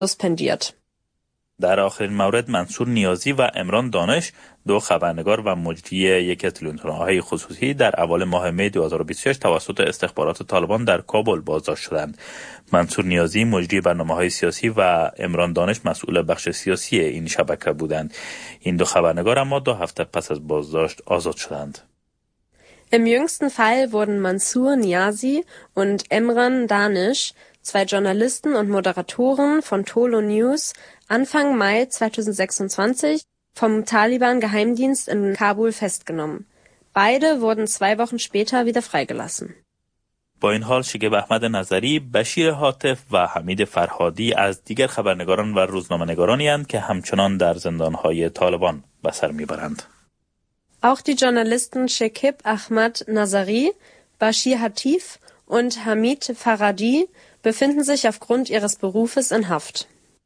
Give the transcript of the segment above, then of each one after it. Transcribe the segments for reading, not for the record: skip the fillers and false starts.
suspendiert. در آخرین مورد منصور نیازی و عمران دانش، دو خبرنگار و مجری یکی از تلویزیون‌های خصوصی، در اول ماه می 2026 توسط استخبارات طالبان در کابل بازداشت شدند. منصور نیازی مجری برنامه‌های سیاسی و عمران دانش مسئول بخش سیاسی این شبکه بودند. این دو خبرنگار اما 2 هفته پس از بازداشت آزاد شدند. Im jüngsten Fall wurden Mansour Niazi und Emran Danish, zwei Journalisten und Moderatoren von Tolo News, Anfang Mai 2026 vom Taliban-Geheimdienst in Kabul festgenommen. Beide wurden 2 Wochen später wieder freigelassen. با این حال شکیب احمد نظری، بشیر حاطف و حمید فرهادی از دیگر خبرنگاران و روزنامه‌نگارانی اند که همچنان در زندان‌های طالبان به سر می‌برند. Auch die Journalisten Shekib Ahmad Nazari, Bashir Hatif und Hamid Farhadi befinden sich aufgrund ihres Berufes in Haft.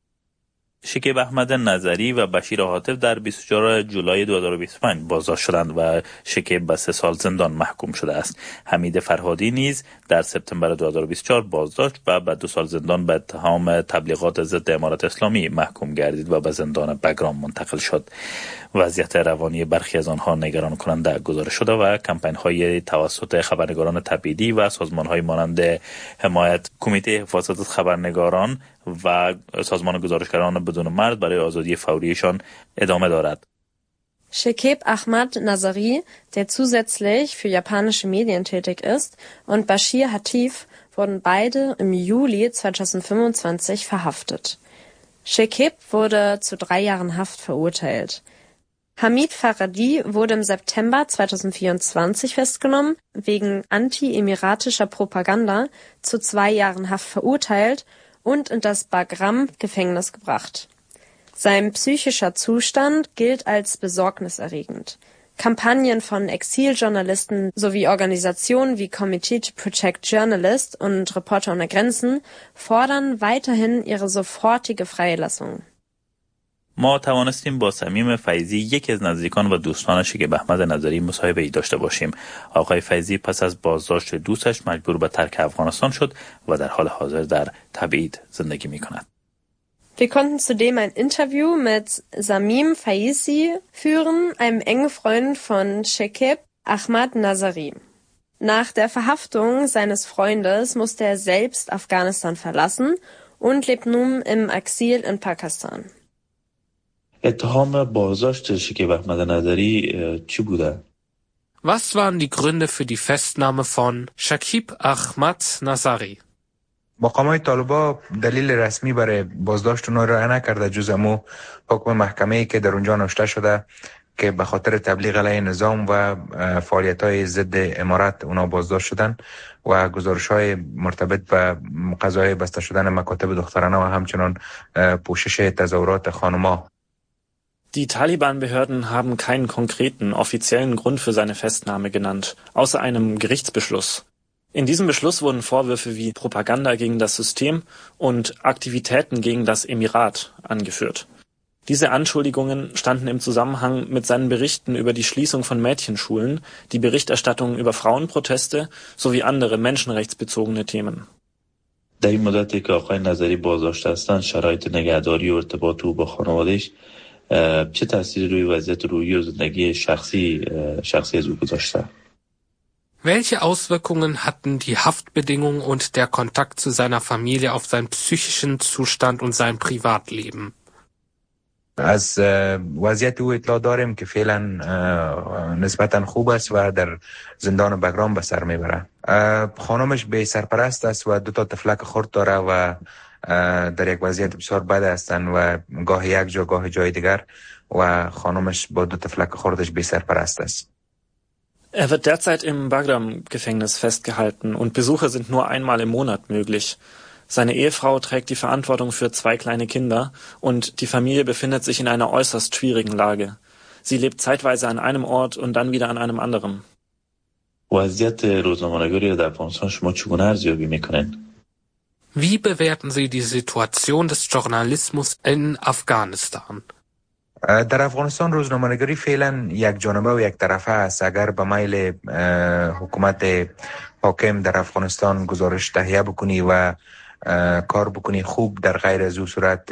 شکیب احمد نظری و بشیر حاطف در 24 جولای 2025 بازداشت شدند و شکیب به 3 سال زندان محکوم شده است. حمید فرهادی نیز در سپتامبر 2024 بازداشت و به 2 سال زندان به اتهام تبلیغات ضد امارت اسلامی محکوم گردید و به زندان بگرام منتقل شد. وضعیت روانی برخی از آنها نگران کننده گزارش شده و کمپین‌های توسط خبرنگاران تبعیدی و سازمان‌های مانند حمایت کمیته حفاظت از خبرنگاران و سازمان گزارشگران بدون مرز برای آزادی فوریشان ادامه دارد. Shekib Ahmad Nazari, der zusätzlich für japanische Medien tätig ist, und Bashir Hatif wurden beide im Juli 2025 verhaftet. Shekib wurde zu 3 Jahren Haft verurteilt. Hamid Farhadi wurde im September 2024 festgenommen, wegen anti-emiratischer Propaganda zu 2 Jahren Haft verurteilt und in das Bagram-Gefängnis gebracht. Sein psychischer Zustand gilt als besorgniserregend. Kampagnen von Exiljournalisten sowie Organisationen wie Committee to Protect Journalists und Reporter ohne Grenzen fordern weiterhin ihre sofortige Freilassung. ما توانستیم با صمیم فیضی، یکی از نزدیکان و دوستان شکیب احمد نظری، مصاحبه‌ای داشته باشیم. آقای فیضی پس از بازداشت دوستش مجبور به ترک افغانستان شد و در حال حاضر در تبعید زندگی می‌کند. Wir konnten zudem ein Interview mit Samim Faizi führen, einem engen Freund von Shekib Ahmad Nazari. Nach der Verhaftung seines Freundes musste er selbst Afghanistan verlassen und lebt nun im Exil in Pakistan. اتهام بازداشت شکیب احمد نظری چی بوده؟ Was waren die Gründe für die Festnahme von Shekib Ahmad Nazari? مقامات طالبان دلیل رسمی برای بازداشت اونها را نکرده جز امو حکم محکمه‌ای که در اونجا نوشته شده که به خاطر تبلیغ علیه نظام و فعالیت‌های ضد امارت اونا بازداشت شدن و گزارش‌های مرتبط به قضای بسته شدن مکاتب دخترانه و همچنان پوشش تظاهرات خانم‌ها. Die Taliban-Behörden haben keinen konkreten, offiziellen Grund für seine Festnahme genannt, außer einem Gerichtsbeschluss. In diesem Beschluss wurden Vorwürfe wie Propaganda gegen das System und Aktivitäten gegen das Emirat angeführt. Diese Anschuldigungen standen im Zusammenhang mit seinen Berichten über die Schließung von Mädchenschulen, die Berichterstattung über Frauenproteste sowie andere menschenrechtsbezogene Themen. در این مدتی که آقای نظری بازداشته هستند، شرایط نگهداری و ارتباط او با خانواده‌اش چه تأثیری روی وضعیت روحی و زندگی شخصی از او گذاشته؟ Welche Auswirkungen hatten die Haftbedingungen und der Kontakt zu seiner Familie auf seinen psychischen Zustand und sein Privatleben? از وضعیت او اطلاع داریم که فعلا نسبتا خوب است و در زندان بگرام به سر میبره. خانمش به سرپرست است و 2 طفلک خرد داره و در یک وضعیت بسیار بد هستند و گاه یک جا گاه جای دیگر و خانمش با 2 طفلک خردش به سرپرست است. Er wird derzeit im Bagram-Gefängnis festgehalten und Besuche sind nur einmal im Monat möglich. Seine Ehefrau trägt die Verantwortung für 2 kleine Kinder und die Familie befindet sich in einer äußerst schwierigen Lage. Sie lebt zeitweise an einem Ort und dann wieder an einem anderen. وضعیت روزنامه‌نگاری در افغانستان شما چگونه ارزیابی می‌کنید؟ Wie bewerten Sie die Situation des Journalismus in Afghanistan? در افغانستان روزنامه‌نگاری فعلا یک جانبه و یک طرفه است. اگر به میل حکومت حاکم در افغانستان گزارش تهیه بکنی و کار بکنی خوب، در غیر از او صورت